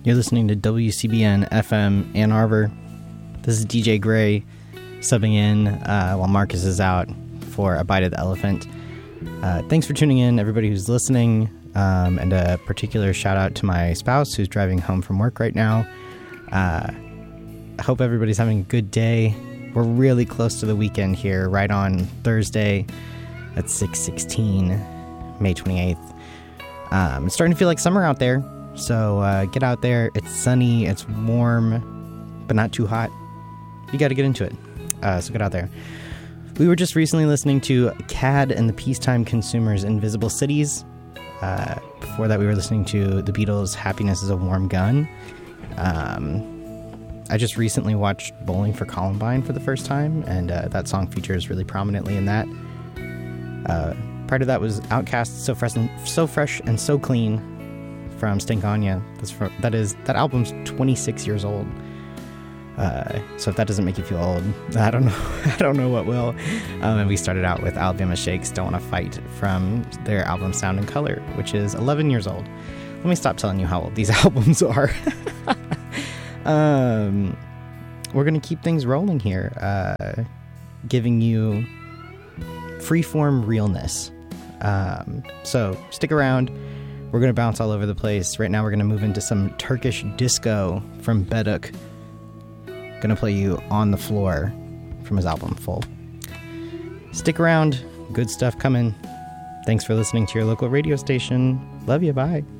You're listening to WCBN FM Ann Arbor. This is DJ Gray subbing in while Marcus is out for A Bite of the Elephant. Thanks for tuning in, everybody who's listening, and a particular shout out to my spouse who's driving home from work right now. I hope everybody's having a good day. We're really close to the weekend here, right on Thursday at 6/16, May 28th. It's starting to feel like summer out there, so get out there. It's sunny, it's warm, but not too hot. You got to get into it, so get out there. We were just recently listening to Cad and the Peacetime Consumers' Invisible Cities. Before that, we were listening to the Beatles' Happiness is a Warm Gun. I just recently watched Bowling for Columbine for the first time, and that song features really prominently in that. Prior to that was Outkast's So Fresh and So Clean from Stinkanya. That album's 26 years old. So if that doesn't make you feel old, I don't know what will. And we started out with Alabama Shake's Don't Wanna Fight from their album Sound and Color, which is 11 years old. Let me stop telling you how old these albums are. We're going to keep things rolling here, giving you freeform realness. So stick around. We're going to bounce all over the place. Right now we're going to move into some Turkish disco from Beduk. Going to play you On the Floor from his album Full. Stick around. Good stuff coming. Thanks for listening to your local radio station. Love you. Bye.